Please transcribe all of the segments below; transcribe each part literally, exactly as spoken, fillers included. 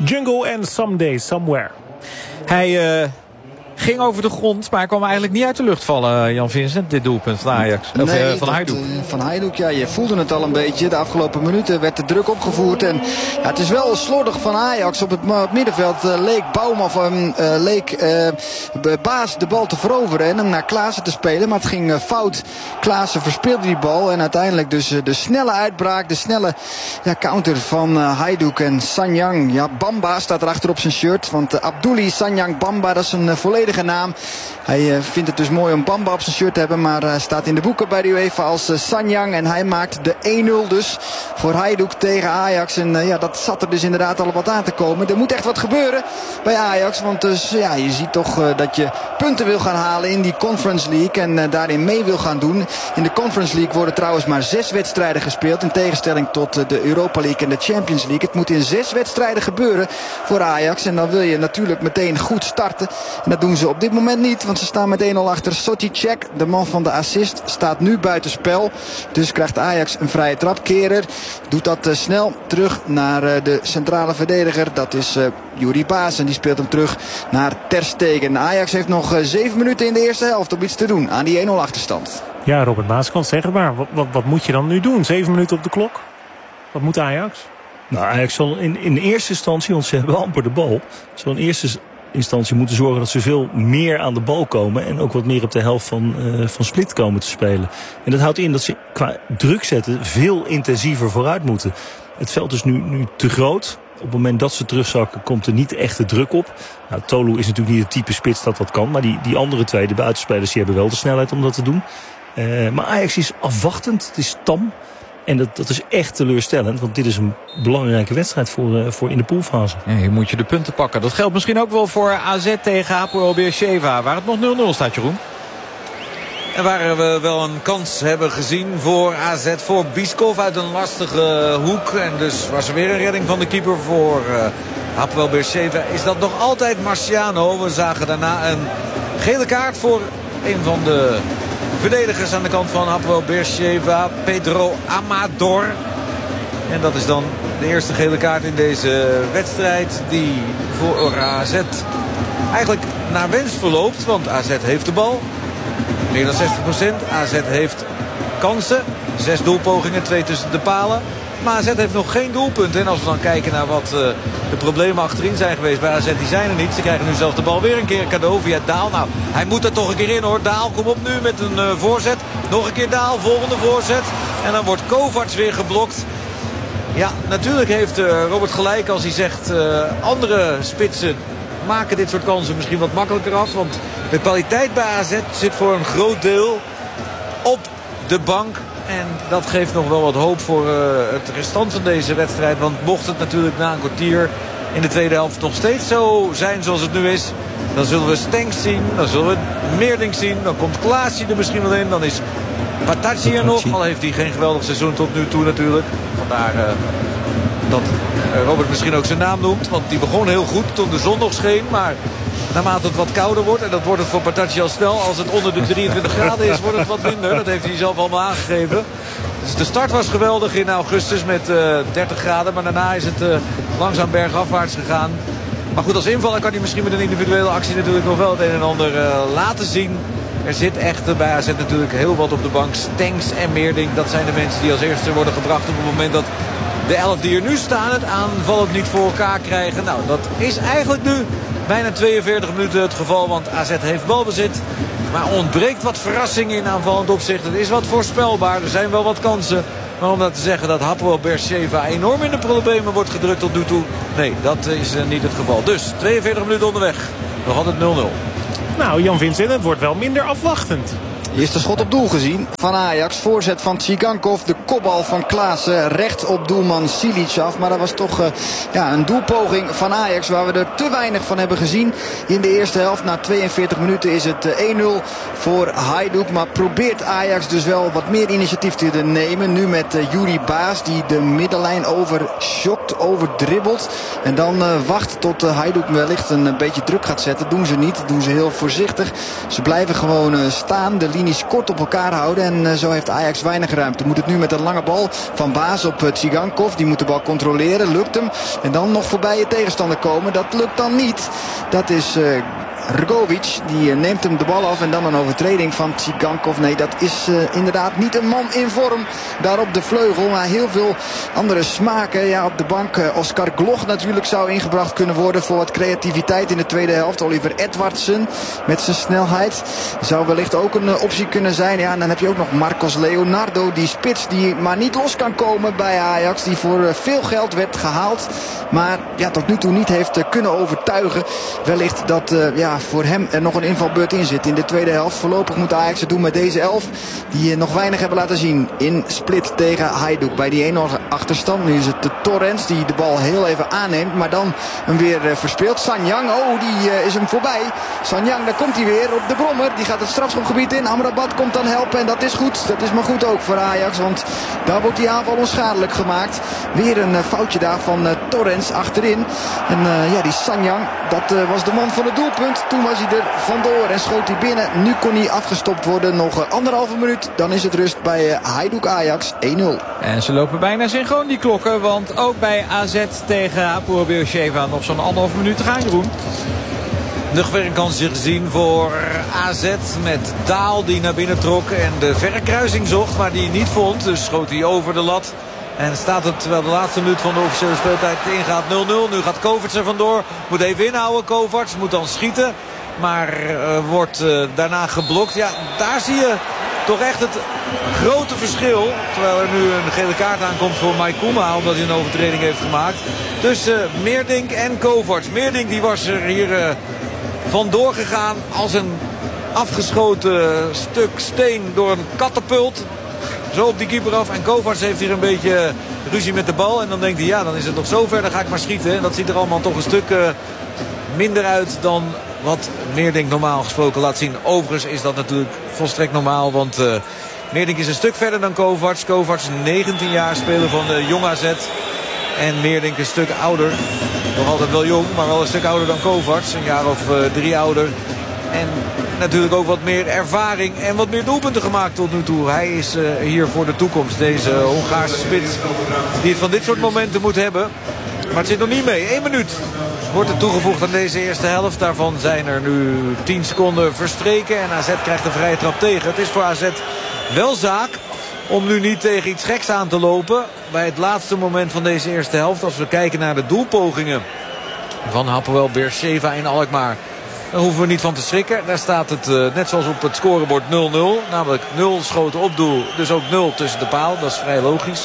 Jungle en Someday, Somewhere. Hij uh, ging over de grond, maar hij kwam eigenlijk niet uit de lucht vallen, Jan Vincent, dit doelpunt van Ajax. Of nee, uh, van Hajduk. Uh, van Hajduk, ja, je voelde het al een beetje. De afgelopen minuten werd de druk opgevoerd. En ja, het is wel slordig van Ajax. Op het, op het middenveld uh, leek Bouma van uh, leek uh, Baas de bal te veroveren en hem naar Klaassen te spelen. Maar het ging uh, fout. Klaassen verspeelde die bal. En uiteindelijk dus uh, de snelle uitbraak, de snelle ja, counter van uh, Hajduk en Sanyang. Ja, Bamba staat erachter op zijn shirt. Want uh, Abdoulaye Sanyang Bamba, dat is een uh, volledige naam. Hij uh, vindt het dus mooi om Bamba op zijn shirt te hebben. Maar hij uh, staat in de boeken bij de UEFA als uh, Sanyang. En hij maakt de één nul dus voor Hajduk tegen Ajax. En uh, ja, dat zat er dus inderdaad al wat aan te komen. Er moet echt wat gebeuren bij Ajax. Want dus, ja, je ziet toch uh, dat je punten wil gaan halen in die Conference League. En uh, daarin mee wil gaan doen. In de Conference League worden trouwens maar zes wedstrijden gespeeld. In tegenstelling tot uh, de Europa League en de Champions League. Het moet in zes wedstrijden gebeuren voor Ajax. En dan wil je natuurlijk meteen goed starten. En dat doen ze op dit moment niet. Want ze staan met één nul achter. Soticek, de man van de assist, staat nu buiten spel. Dus krijgt Ajax een vrije trap. Kerer doet dat uh, snel terug naar uh, de centrale verdediger. Dat is uh, Yuri Baas. En die speelt hem terug naar Ter Stegen. Ajax heeft nog uh, zeven minuten in de eerste helft om iets te doen aan die één nul achterstand. Ja, Robert Maaskant, zeg het maar. Wat, wat, wat moet je dan nu doen? Zeven minuten op de klok? Wat moet Ajax? Nou, Ajax zal in, in eerste instantie, want ze hebben amper de bal, zal in eerste instantie moeten zorgen dat ze veel meer aan de bal komen en ook wat meer op de helft van, uh, van Split komen te spelen. En dat houdt in dat ze qua druk zetten veel intensiever vooruit moeten. Het veld is nu, nu te groot. Op het moment dat ze terugzakken komt er niet echt de druk op. Nou, Tolu is natuurlijk niet het type spits dat dat kan, maar die, die andere twee, de buitenspelers, die hebben wel de snelheid om dat te doen. Uh, maar Ajax is afwachtend, het is tam. En dat, dat is echt teleurstellend, want dit is een belangrijke wedstrijd voor, uh, voor in de poolfase. Ja, hier moet je de punten pakken. Dat geldt misschien ook wel voor A Z tegen Hapoel Beersheva, waar het nog nul nul staat, Jeroen. En waar we wel een kans hebben gezien voor A Z, voor Biskov uit een lastige hoek. En dus was er weer een redding van de keeper voor uh, Hapoel Beersheva. Is dat nog altijd Marciano? We zagen daarna een gele kaart voor een van de verdedigers aan de kant van Hapoel Beersheva, Pedro Amador. En dat is dan de eerste gele kaart in deze wedstrijd die voor A Z eigenlijk naar wens verloopt. Want A Z heeft de bal. Meer dan zestig procent. A Z heeft kansen. Zes doelpogingen, twee tussen de palen. Maar A Z heeft nog geen doelpunt. En als we dan kijken naar wat uh, de problemen achterin zijn geweest bij A Z, die zijn er niet. Ze krijgen nu zelfs de bal weer een keer cadeau via Daal. Nou, hij moet er toch een keer in hoor. Daal, kom op nu met een uh, voorzet. Nog een keer Daal, volgende voorzet. En dan wordt Kovacs weer geblokt. Ja, natuurlijk heeft uh, Robert gelijk als hij zegt uh, andere spitsen maken dit soort kansen misschien wat makkelijker af. Want de kwaliteit bij A Z zit voor een groot deel op de bank. En dat geeft nog wel wat hoop voor uh, het restant van deze wedstrijd. Want mocht het natuurlijk na een kwartier in de tweede helft nog steeds zo zijn zoals het nu is, dan zullen we Stenks zien, dan zullen we Meerdink zien, dan komt Klaasie er misschien wel in, dan is Bataci er nog. Al heeft hij geen geweldig seizoen tot nu toe natuurlijk. Vandaar uh, dat uh, Robert misschien ook zijn naam noemt. Want die begon heel goed toen de zon nog scheen. Maar naarmate het wat kouder wordt, en dat wordt het voor Bataci al snel, als het onder de drieëntwintig graden is, wordt het wat minder. Dat heeft hij zelf allemaal aangegeven. Dus de start was geweldig in augustus met uh, dertig graden. Maar daarna is het uh, langzaam bergafwaarts gegaan. Maar goed, als invaller kan hij misschien met een individuele actie natuurlijk nog wel het een en ander uh, laten zien. Er zit echt bij A Z natuurlijk heel wat op de bank. Stenks en Meerdink, dat zijn de mensen die als eerste worden gebracht op het moment dat de elf die er nu staan het aanvallend niet voor elkaar krijgen. Nou, dat is eigenlijk nu bijna tweeënveertig minuten het geval, want A Z heeft balbezit. Maar ontbreekt wat verrassing in aanvallend opzicht. Het is wat voorspelbaar, er zijn wel wat kansen. Maar om dat te zeggen dat Hapoel Beersheva enorm in de problemen wordt gedrukt tot nu toe, nee, dat is niet het geval. Dus tweeënveertig minuten onderweg, nog altijd nul nul. Nou, Jan Vincent, het wordt wel minder afwachtend. Eerste schot op doel gezien van Ajax. Voorzet van Tsigankov. De kopbal van Klaassen. Recht op doelman Silic af. Maar dat was toch uh, ja, een doelpoging van Ajax waar we er te weinig van hebben gezien in de eerste helft. Na tweeënveertig minuten is het uh, één nul voor Hajduk. Maar probeert Ajax dus wel wat meer initiatief te nemen. Nu met uh, Yuri Baas die de middenlijn overschokt. kort overdribbelt. En dan uh, wacht tot uh, Hajduk wellicht een, een beetje druk gaat zetten. Doen ze niet. Doen ze heel voorzichtig. Ze blijven gewoon uh, staan. De linies kort op elkaar houden. En uh, zo heeft Ajax weinig ruimte. Moet het nu met een lange bal van Baas op uh, Tsigankov. Die moet de bal controleren. Lukt hem. En dan nog voorbij je tegenstander komen. Dat lukt dan niet. Dat is... Uh, Rgovic, die neemt hem de bal af en dan een overtreding van Tsigankov. Nee, dat is uh, inderdaad niet een man in vorm daar op de vleugel. Maar heel veel andere smaken. Ja, op de bank uh, Oscar Gloch natuurlijk zou ingebracht kunnen worden voor wat creativiteit in de tweede helft. Oliver Edwardsen met zijn snelheid zou wellicht ook een uh, optie kunnen zijn. Ja, en dan heb je ook nog Marcos Leonardo, die spits die maar niet los kan komen bij Ajax. Die voor uh, veel geld werd gehaald. Maar ja, tot nu toe niet heeft uh, kunnen overtuigen. Wellicht dat... Uh, ja, voor hem er nog een invalbeurt in zit in de tweede helft. Voorlopig moet Ajax het doen met deze elf. Die nog weinig hebben laten zien in Split tegen Hajduk. Bij die één nul achterstand. Nu is het de Torrens die de bal heel even aanneemt. Maar dan hem weer verspeelt. Sanyang, oh die is hem voorbij. Sanyang, daar komt hij weer op de brommer. Die gaat het strafschopgebied in. Amrabat komt dan helpen en dat is goed. Dat is maar goed ook voor Ajax. Want daar wordt die aanval onschadelijk gemaakt. Weer een foutje daar van Torrens achterin. En uh, ja, die Sanyang, dat uh, was de man van het doelpunt. Toen was hij er vandoor en schoot hij binnen. Nu kon hij afgestopt worden. Nog anderhalve minuut. Dan is het rust bij Hajduk Ajax één nul. En ze lopen bijna synchroon die klokken. Want ook bij A Z tegen Hapoel Beersheva nog zo'n anderhalve minuut te gaan, Jeroen. Nog weer een kansje gezien voor A Z met Daal die naar binnen trok en de verre kruising zocht, maar die niet vond. Dus schoot hij over de lat. En staat het, terwijl de laatste minuut van de officiële speeltijd ingaat, nul nul. Nu gaat Kovacs er vandoor. Moet even inhouden, Kovacs. Moet dan schieten. Maar uh, wordt uh, daarna geblokt. Ja, daar zie je toch echt het grote verschil. Terwijl er nu een gele kaart aankomt voor Mike Koema, omdat hij een overtreding heeft gemaakt. Tussen uh, Meerdink en Kovacs. Meerdink die was er hier uh, vandoor gegaan als een afgeschoten stuk steen door een katapult. Zo op die keeper af. En Kovacs heeft hier een beetje ruzie met de bal. En dan denkt hij, ja, dan is het nog zover. Dan ga ik maar schieten. En dat ziet er allemaal toch een stuk uh, minder uit dan wat Meerdink normaal gesproken laat zien. Overigens is dat natuurlijk volstrekt normaal. Want uh, Meerdink is een stuk verder dan Kovacs. Kovacs negentien jaar, speler van de Jong A Z. En Meerdink een stuk ouder. Nog altijd wel jong, maar wel een stuk ouder dan Kovacs. Een jaar of uh, drie ouder. En natuurlijk ook wat meer ervaring en wat meer doelpunten gemaakt tot nu toe. Hij is uh, hier voor de toekomst. Deze Hongaarse spits die het van dit soort momenten moet hebben. Maar het zit nog niet mee. Eén minuut wordt er toegevoegd aan deze eerste helft. Daarvan zijn er nu tien seconden verstreken. En A Z krijgt een vrije trap tegen. Het is voor A Z wel zaak om nu niet tegen iets geks aan te lopen. Bij het laatste moment van deze eerste helft. Als we kijken naar de doelpogingen van Hapoel Beersheva in Alkmaar. Daar hoeven we niet van te schrikken. Daar staat het uh, net zoals op het scorebord nul nul. Namelijk nul schoten op doel. Dus ook nul tussen de paal. Dat is vrij logisch.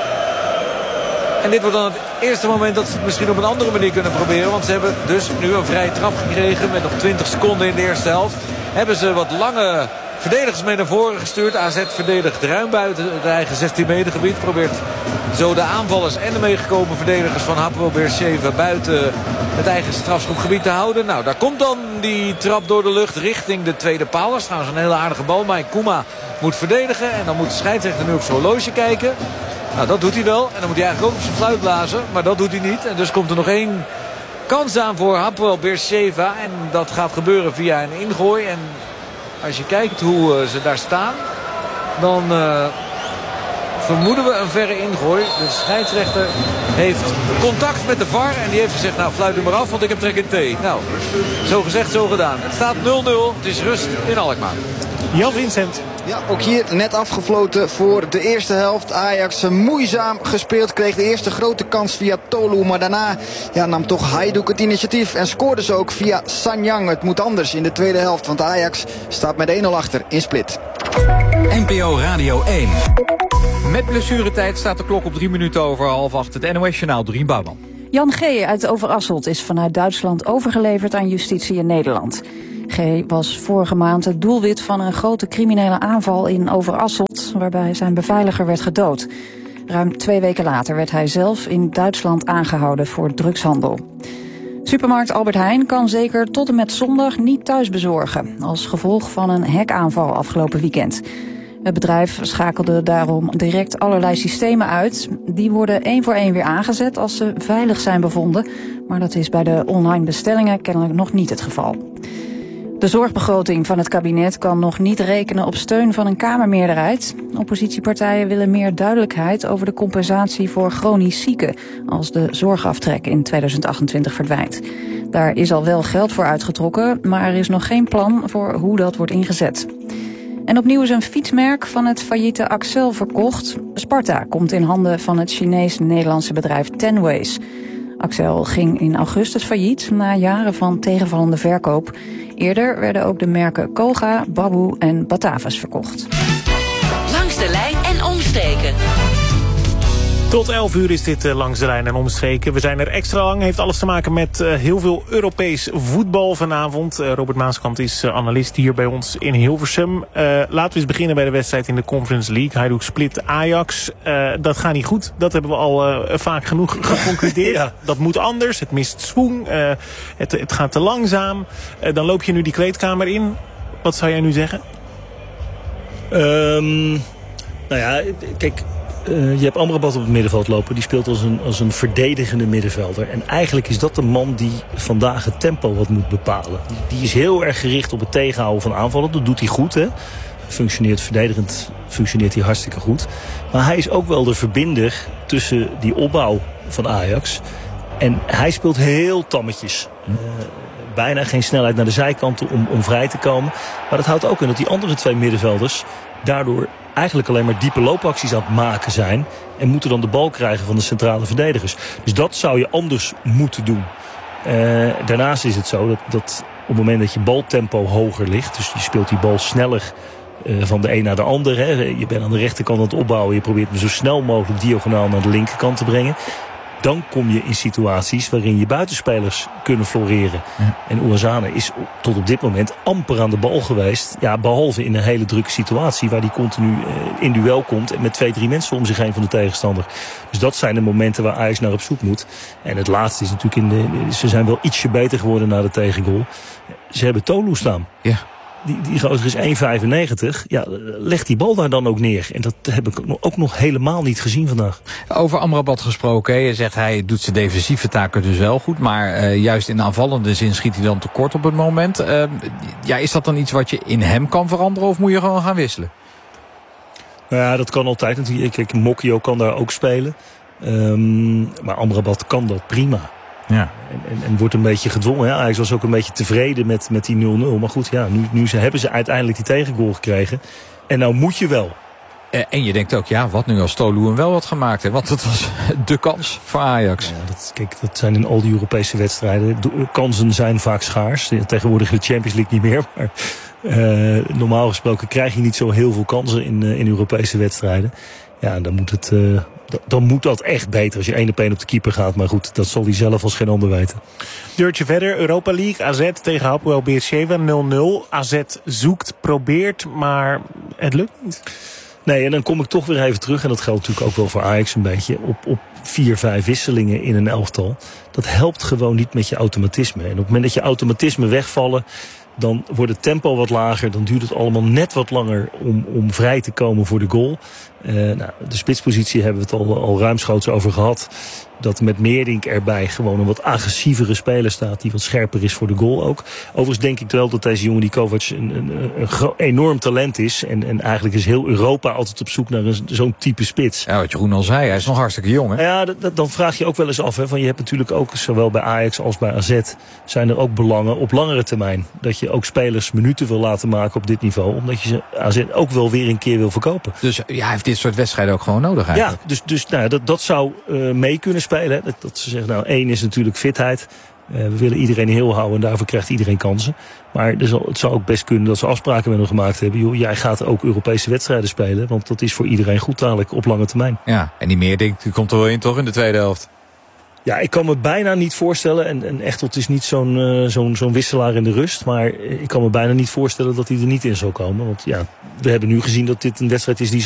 En dit wordt dan het eerste moment dat ze het misschien op een andere manier kunnen proberen. Want ze hebben dus nu een vrije trap gekregen. Met nog twintig seconden in de eerste helft. Hebben ze wat lange verdedigers mee naar voren gestuurd. A Z verdedigt ruim buiten het eigen zestien meter gebied. Probeert zo de aanvallers en de meegekomen verdedigers van Hapoel Beersheva buiten het eigen strafschopgebied te houden. Nou, daar komt dan die trap door de lucht richting de tweede paal. Dat is trouwens een hele aardige bal. Mike Koema moet verdedigen. En dan moet de scheidsrechter nu op zijn horloge kijken. Nou, dat doet hij wel. En dan moet hij eigenlijk ook op zijn fluit blazen. Maar dat doet hij niet. En dus komt er nog één kans aan voor Hapoel Beersheva. En dat gaat gebeuren via een ingooi. En als je kijkt hoe uh, ze daar staan, dan uh, vermoeden we een verre ingooi. De scheidsrechter heeft contact met de V A R en die heeft gezegd, nou fluit u maar af, want ik heb trek in thee. Nou, zo gezegd, zo gedaan. Het staat nul nul, het is rust in Alkmaar. Jan Vincent. Ja, ook hier net afgefloten voor de eerste helft. Ajax moeizaam gespeeld. Kreeg de eerste grote kans via Tolu. Maar daarna ja, nam toch Hajduk het initiatief. En scoorde ze ook via Sanyang. Het moet anders in de tweede helft. Want Ajax staat met één nul achter in Split. N P O Radio één. Met blessuretijd staat de klok op drie minuten over half acht. Het N O S-journaal Dorien Bouwman. Jan G. uit Overasselt is vanuit Duitsland overgeleverd aan justitie in Nederland. G. was vorige maand het doelwit van een grote criminele aanval in Overasselt, waarbij zijn beveiliger werd gedood. Ruim twee weken later werd hij zelf in Duitsland aangehouden voor drugshandel. Supermarkt Albert Heijn kan zeker tot en met zondag niet thuis bezorgen, als gevolg van een hackaanval afgelopen weekend. Het bedrijf schakelde daarom direct allerlei systemen uit. Die worden één voor één weer aangezet als ze veilig zijn bevonden. Maar dat is bij de online bestellingen kennelijk nog niet het geval. De zorgbegroting van het kabinet kan nog niet rekenen op steun van een Kamermeerderheid. Oppositiepartijen willen meer duidelijkheid over de compensatie voor chronisch zieken als de zorgaftrek in tweeduizend achtentwintig verdwijnt. Daar is al wel geld voor uitgetrokken, maar er is nog geen plan voor hoe dat wordt ingezet. En opnieuw is een fietsmerk van het failliete Accel verkocht. Sparta komt in handen van het Chinees-Nederlandse bedrijf Tenways. Accel ging in augustus failliet na jaren van tegenvallende verkoop. Eerder werden ook de merken Koga, Babu en Batavus verkocht. Langs de lijn en omstreken. Tot elf uur is dit uh, Langs de Lijn en Omstreken. We zijn er extra lang. Heeft alles te maken met uh, heel veel Europees voetbal vanavond. Uh, Robert Maaskant is uh, analist hier bij ons in Hilversum. Uh, laten we eens beginnen bij de wedstrijd in de Conference League. Hajduk Split Ajax. Uh, dat gaat niet goed. Dat hebben we al uh, vaak genoeg geconcludeerd. Ja. Dat moet anders. Het mist swoeng. Uh, het, het gaat te langzaam. Uh, dan loop je nu die kleedkamer in. Wat zou jij nu zeggen? Um, nou ja, kijk... Uh, je hebt Amrabat op het middenveld lopen. Die speelt als een, als een verdedigende middenvelder. En eigenlijk is dat de man die vandaag het tempo wat moet bepalen. Die, die is heel erg gericht op het tegenhouden van aanvallen. Dat doet hij goed, hè. Functioneert verdedigend, functioneert hij hartstikke goed. Maar hij is ook wel de verbinder tussen die opbouw van Ajax. En hij speelt heel tammetjes. Uh, bijna geen snelheid naar de zijkanten om, om vrij te komen. Maar dat houdt ook in dat die andere twee middenvelders daardoor eigenlijk alleen maar diepe loopacties aan het maken zijn. En moeten dan de bal krijgen van de centrale verdedigers. Dus dat zou je anders moeten doen. Uh, daarnaast is het zo dat, dat op het moment dat je baltempo hoger ligt. Dus je speelt die bal sneller uh, van de een naar de ander. Hè. Je bent aan de rechterkant aan het opbouwen. Je probeert hem zo snel mogelijk diagonaal naar de linkerkant te brengen. Dan kom je in situaties waarin je buitenspelers kunnen floreren. Ja. En Ouazzane is tot op dit moment amper aan de bal geweest. Ja, behalve in een hele drukke situatie waar hij continu uh, in duel komt. En met twee, drie mensen om zich heen van de tegenstander. Dus dat zijn de momenten waar Ajax naar op zoek moet. En het laatste is natuurlijk, in de, ze zijn wel ietsje beter geworden na de tegengoal. Ze hebben Tolu staan. Ja. Die, die gozer is één vijfennegentig. Ja, leg die bal daar dan ook neer. En dat heb ik ook nog helemaal niet gezien vandaag. Over Amrabat gesproken. Je zegt hij doet zijn defensieve taken dus wel goed. Maar uh, juist in aanvallende zin schiet hij dan tekort op het moment. Uh, ja, is dat dan iets wat je in hem kan veranderen? Of moet je gewoon gaan wisselen? Nou ja, dat kan altijd natuurlijk. Kijk, Mokio kan daar ook spelen. Um, maar Amrabat kan dat prima. Ja. En, en, en wordt een beetje gedwongen. Hè? Ajax was ook een beetje tevreden met, met die nul nul. Maar goed, ja, nu, nu ze, hebben ze uiteindelijk die tegengoal gekregen. En nou moet je wel. En je denkt ook, ja, wat nu als Tolu hem wel wat gemaakt heeft? Want dat was de kans voor Ajax. Ja, dat, kijk, dat zijn in al die Europese wedstrijden. De kansen zijn vaak schaars. Tegenwoordig in de Champions League niet meer. Maar uh, normaal gesproken krijg je niet zo heel veel kansen in, uh, in Europese wedstrijden. Ja, dan moet het... Uh, Dan moet dat echt beter als je één op één op de keeper gaat. Maar goed, dat zal hij zelf als geen ander weten. Deurtje verder, Europa League, A Z tegen Hapoel Beersheva nul nul. A Z zoekt, probeert, maar het lukt niet. Nee, en dan kom ik toch weer even terug. En dat geldt natuurlijk ook wel voor Ajax een beetje. Op, op vier, vijf wisselingen in een elftal. Dat helpt gewoon niet met je automatisme. En op het moment dat je automatisme wegvallen, dan wordt het tempo wat lager. Dan duurt het allemaal net wat langer om, om vrij te komen voor de goal. Uh, nou, de spitspositie hebben we het al, al ruimschoots over gehad. Dat met Meerdink erbij gewoon een wat agressievere speler staat. Die wat scherper is voor de goal ook. Overigens denk ik wel dat deze jongen, die Kovac, een, een, een, een enorm talent is. En, en eigenlijk is heel Europa altijd op zoek naar een, zo'n type spits. Ja, wat Jeroen al zei, hij is nog hartstikke jong, hè? Ja, dat, dat, dan vraag je ook wel eens af. Hè, van je hebt natuurlijk ook, zowel bij Ajax als bij A Z, zijn er ook belangen op langere termijn. Dat je ook spelers minuten wil laten maken op dit niveau. Omdat je ze A Z ook wel weer een keer wil verkopen. Dus ja, hij heeft dit soort wedstrijden ook gewoon nodig eigenlijk. Ja, dus, dus nou, dat, dat zou uh, mee kunnen spelen. Hè. Dat, dat ze zeggen, nou, één is natuurlijk fitheid. Uh, we willen iedereen heel houden en daarvoor krijgt iedereen kansen. Maar er zal, het zou ook best kunnen dat ze afspraken met hem gemaakt hebben. Joh, jij gaat ook Europese wedstrijden spelen. Want dat is voor iedereen goed dadelijk op lange termijn. Ja, en die Meerdink, die komt er wel in toch in de tweede helft? Ja, ik kan me bijna niet voorstellen. En, en Echtelt is niet zo'n, uh, zo'n, zo'n wisselaar in de rust. Maar ik kan me bijna niet voorstellen dat hij er niet in zal komen. Want ja, we hebben nu gezien dat dit een wedstrijd is die